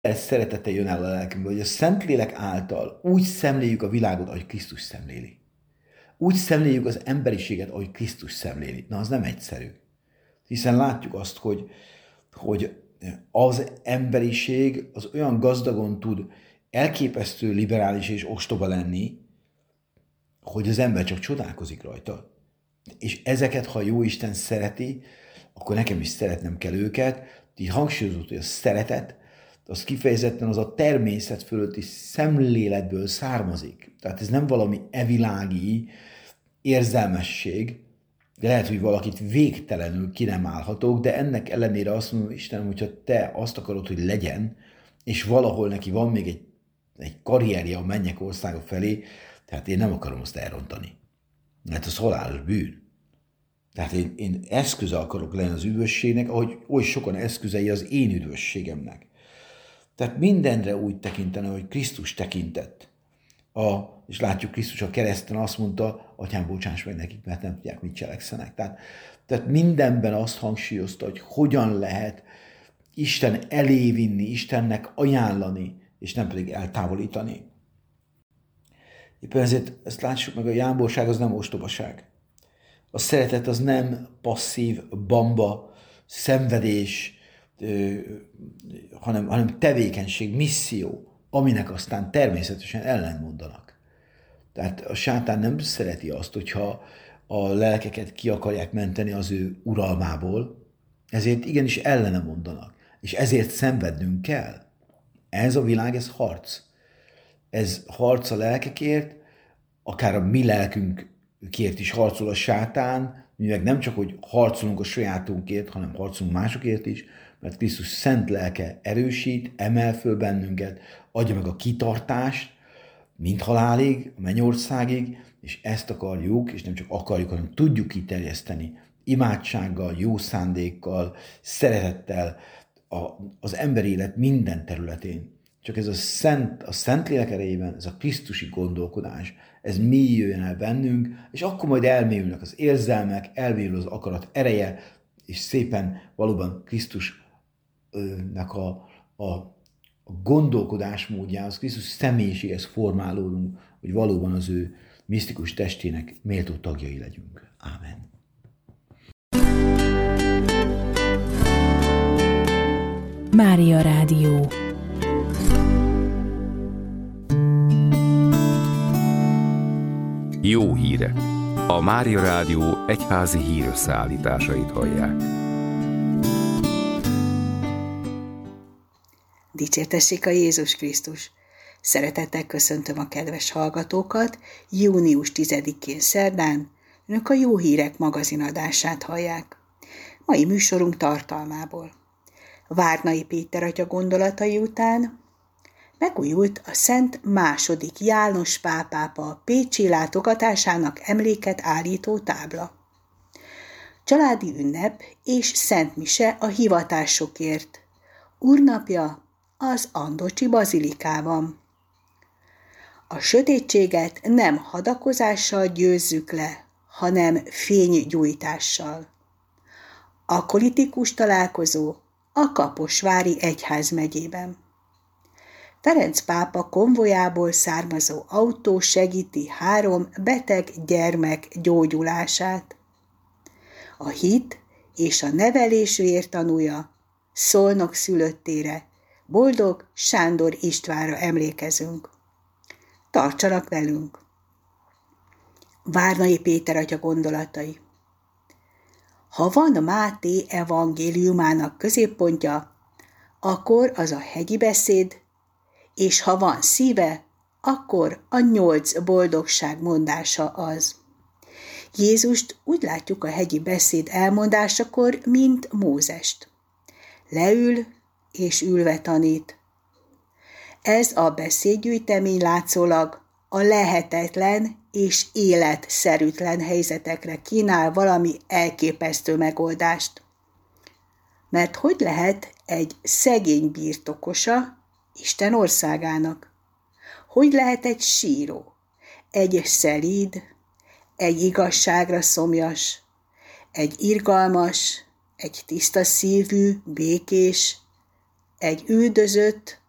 szeretete jön el a lelkünkből, hogy a Szentlélek által úgy szemléljük a világot, ahogy Krisztus szemléli. Úgy szemléljük az emberiséget, ahogy Krisztus szemléli. Na, az nem egyszerű. Hiszen látjuk azt, hogy az emberiség az olyan gazdagon tud elképesztő liberális és ostoba lenni, hogy az ember csak csodálkozik rajta. És ezeket, ha jó Isten szereti, akkor nekem is szeretnem kell őket. Így hangsúlyozott, hogy a szeretet, az kifejezetten az a természet fölötti szemléletből származik. Tehát ez nem valami evilági érzelmesség, de lehet, hogy valakit végtelenül ki nem állhatok, de ennek ellenére azt mondom, Istenem, hogyha te azt akarod, hogy legyen, és valahol neki van még egy karrierje a mennyek országa felé, tehát én nem akarom azt elrontani. Mert az halálos bűn. Tehát én eszköze akarok lenni az üdvösségnek, ahogy oly sokan eszközei az én üdvösségemnek. Tehát mindenre úgy tekintene, hogy Krisztus tekintett. És látjuk, Krisztus a kereszten azt mondta, Atyám, bocsáss meg nekik, mert nem tudják, mit cselekszenek. Tehát mindenben azt hangsúlyozta, hogy hogyan lehet Isten elé vinni, Istennek ajánlani, és nem pedig eltávolítani. Éppen ezért ezt lássuk meg, a jámborság az nem ostobaság. A szeretet az nem passzív, bamba, szenvedés, hanem tevékenység, misszió, aminek aztán természetesen ellentmondanak. Tehát a sátán nem szereti azt, hogyha a lelkeket ki akarják menteni az ő uralmából, ezért igenis ellene mondanak, és ezért szenvednünk kell. Ez a világ, ez harc. Ez harc a lelkekért, akár a mi lelkünkért is harcol a sátán, mi meg nem csak, hogy harcolunk a sajátunkért, hanem harcolunk másokért is, mert Krisztus szent lelke erősít, emel föl bennünket, adja meg a kitartást, mind halálig, a mennyországig, és ezt akarjuk, és nem csak akarjuk, hanem tudjuk kiterjeszteni imádsággal, jó szándékkal, szeretettel az emberi élet minden területén. Csak ez a szent lélek erejében, ez a krisztusi gondolkodás, ez mélyüljön el bennünk, és akkor majd elmélyülnek az érzelmek, elmélyül az akarat ereje, és szépen valóban Krisztusnak a gondolkodásmódjához, Krisztus személyiséghez formálódunk, hogy valóban az ő misztikus testének méltó tagjai legyünk. Ámen. Mária Rádió. Jó hírek! A Mária Rádió egyházi hírösszeállításait hallják. Dicsértessék a Jézus Krisztus! Szeretettel köszöntöm a kedves hallgatókat. Június 10-én szerdán önök a Jó Hírek magazinadását hallják. Mai műsorunk tartalmából. Várnai Péter atya gondolatai után megújult a Szent II. János Pál pápa pécsi látogatásának emléket állító tábla. Családi ünnep és szentmise a hivatásokért. Úrnapja az Andocsi bazilikában. A sötétséget nem hadakozással győzzük le, hanem fénygyújtással. Akolitikus találkozó a Kaposvári egyházmegyében. Ferenc pápa konvojából származó autó segíti 3 beteg gyermek gyógyulását. A hit és a nevelés vértanúja Szolnok szülöttére, Boldog Sándor Istvánra emlékezünk. Tartsanak velünk! Várnai Péter atya gondolatai. Ha van Máté evangéliumának középpontja, akkor az a hegyi beszéd, és ha van szíve, akkor a 8 boldogság mondása az. Jézust úgy látjuk a hegyi beszéd elmondásakor, mint Mózest. Leül és ülve tanít. Ez a beszédgyűjtemény látszólag a lehetetlen és életszerűtlen helyzetekre kínál valami elképesztő megoldást. Mert hogy lehet egy szegény birtokosa Isten országának? Hogy lehet egy síró, egy szelíd, egy igazságra szomjas, egy irgalmas, egy tiszta szívű, békés, egy üldözött,